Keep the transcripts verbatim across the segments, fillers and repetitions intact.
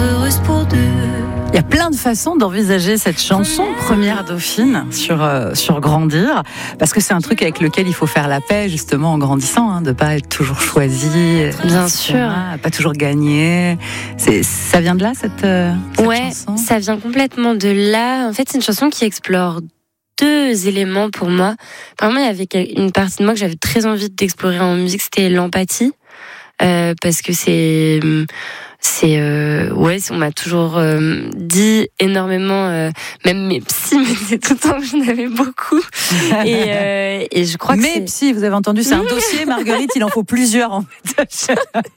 heureuse pour deux. Il y a plein de façons d'envisager cette chanson Première Dauphine sur euh, sur grandir, parce que c'est un truc avec lequel il faut faire la paix justement en grandissant, hein, de pas être toujours choisi, bien et cetera, sûr, pas toujours gagner. C'est ça vient de là cette, euh, cette ouais, chanson. Ça vient complètement de là. En fait, c'est une chanson qui explore deux éléments pour moi. Par exemple, il y avait une partie de moi que j'avais très envie d'explorer en musique, c'était l'empathie, euh, parce que c'est C'est euh, ouais, on m'a toujours euh, dit énormément, euh, même mes psys me disaient tout le temps que j'en avais beaucoup. Et, euh, et je crois que mais c'est... psy, vous avez entendu, c'est un dossier, Marguerite, il en faut plusieurs en fait.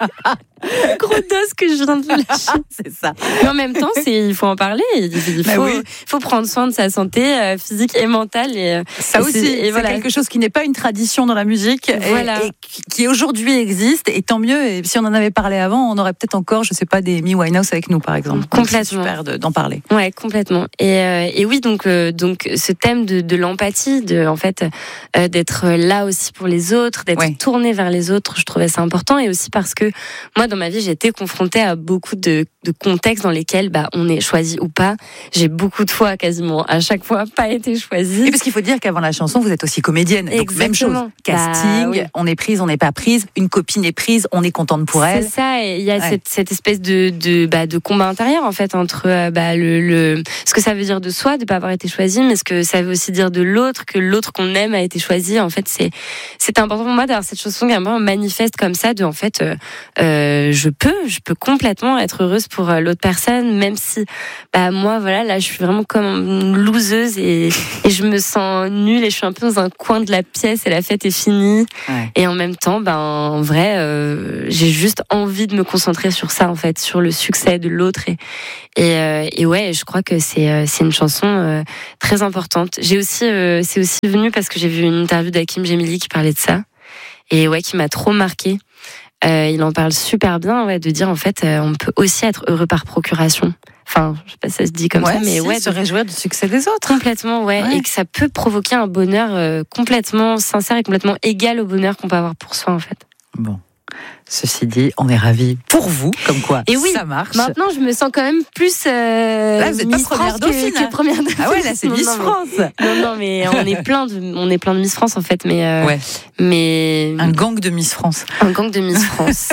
Gros dos que je viens de lâcher. C'est ça. Mais en même temps, c'est, il faut en parler. Il faut, bah oui. faut prendre soin de sa santé euh, physique et mentale. Et, ça et aussi, c'est, et c'est voilà. quelque chose qui n'est pas une tradition dans la musique, voilà. et, et qui aujourd'hui existe. Et tant mieux. Et si on en avait parlé avant, on aurait peut-être encore, je sais pas, des Amy Winehouse avec nous, par exemple. Complètement. C'est super de, d'en parler. Ouais, complètement. Et, euh, et oui, donc, euh, donc ce thème de, de l'empathie, de en fait euh, d'être là aussi pour les autres, d'être ouais. tourné vers les autres, je trouvais ça important. Et aussi parce que moi, dans ma vie, j'ai été confrontée à beaucoup de, de contextes dans lesquels bah, on est choisi ou pas. J'ai beaucoup de fois, quasiment à chaque fois, pas été choisie. Et parce qu'il faut dire qu'avant la chanson, vous êtes aussi comédienne. Donc exactement. Même chose. Casting, bah, oui. on est prise, on n'est pas prise. Une copine est prise, on est contente pour elle. C'est ça. Et il y a ouais. cette, cette espèce de, de, bah, de combat intérieur en fait entre euh, bah, le, le, ce que ça veut dire de soi de pas avoir été choisi, mais ce que ça veut aussi dire de l'autre, que l'autre qu'on aime a été choisi. En fait, c'est, c'est important pour moi d'avoir cette chanson qui est un peu manifeste comme ça, de en fait, euh, euh, je peux, je peux complètement être heureuse pour l'autre personne, même si bah moi voilà là je suis vraiment comme une loseuse et, et je me sens nulle et je suis un peu dans un coin de la pièce et la fête est finie ouais. et en même temps ben en vrai euh, j'ai juste envie de me concentrer sur ça en fait, sur le succès de l'autre et et, euh, et ouais je crois que c'est c'est une chanson euh, très importante. J'ai aussi euh, c'est aussi venu parce que j'ai vu une interview d'Hakim Gemili qui parlait de ça et ouais qui m'a trop marquée. Euh, il en parle super bien, ouais, de dire en fait, euh, on peut aussi être heureux par procuration. Enfin, je sais pas si ça se dit comme ouais, ça, mais si, ouais, se réjouir du succès des autres. Complètement, ouais, ouais. Et que ça peut provoquer un bonheur euh, complètement sincère et complètement égal au bonheur qu'on peut avoir pour soi, en fait. Bon. Ceci dit, on est ravis pour vous, comme quoi et oui, ça marche. Maintenant, je me sens quand même plus euh, là, vous êtes Miss pas première France dauphine, que, que première dauphine. Ah ouais, là c'est Miss non, France. Mais, non, non, mais on est plein de, on est plein de Miss France en fait, mais euh, ouais. mais un gang de Miss France. Un gang de Miss France.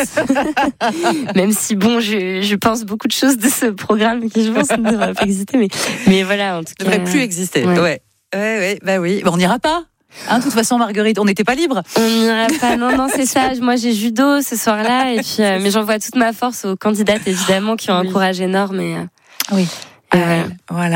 Même si bon, je, je pense beaucoup de choses de ce programme qui je pense ne devrait pas exister, mais mais voilà, en tout cas, ne cas, devrait plus exister. Ouais, ouais, ouais, ouais bah oui, bah, on n'ira pas. Hein, de toute façon, Marguerite, on n'était pas libre. On n'ira pas. Non, non, c'est ça. Moi, j'ai judo ce soir-là, et puis, euh, mais j'envoie toute ma force aux candidates, évidemment, qui ont un oui. courage énorme. Et, euh, oui. Et euh, voilà.